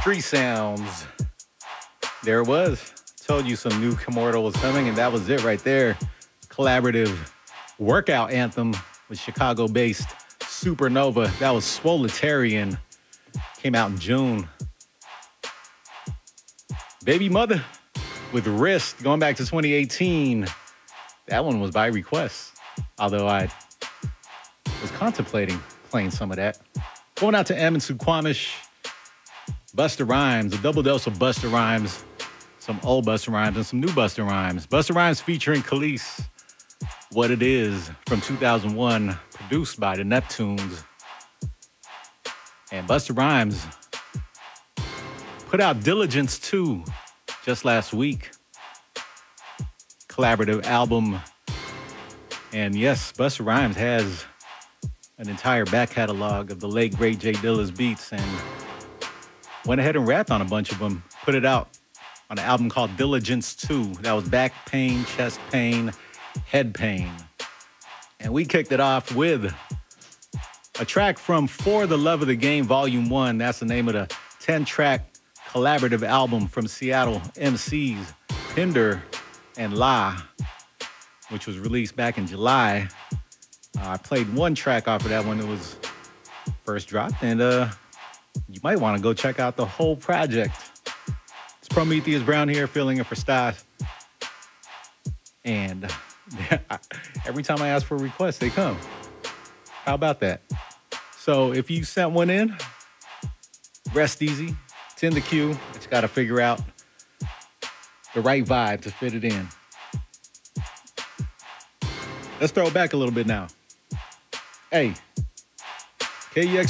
Street Sounds. There it was. Told you some new Immortal was coming, and that was it right there. Collaborative workout anthem with Chicago-based Supernova. That was Swoletarian. Came out in June. Baby Mother with Wrist, going back to 2018. That one was by request, although I was contemplating playing some of that. Going out to M and Suquamish. Busta Rhymes, a double dose of Busta Rhymes. Some old Busta Rhymes and some new Busta Rhymes. Busta Rhymes featuring Khalees. What It Is from 2001, produced by the Neptunes. And Busta Rhymes put out Diligence 2 just last week. Collaborative album. And yes, Busta Rhymes has an entire back catalog of the late, great J Dilla's beats and went ahead and rapped on a bunch of them. Put it out on an album called Diligence 2. That was back pain, chest pain, head pain. And we kicked it off with a track from For the Love of the Game, Volume 1. That's the name of the 10-track collaborative album from Seattle MCs, Pinder and La, which was released back in July. I played one track off of that when it was first dropped, and you might want to go check out the whole project. It's Prometheus Brown here, filling in for Stas. And every time I ask for a request, they come. How about that? So if you sent one in, rest easy. It's in the queue. It's got to figure out the right vibe to fit it in. Let's throw it back a little bit now. Hey, KUXY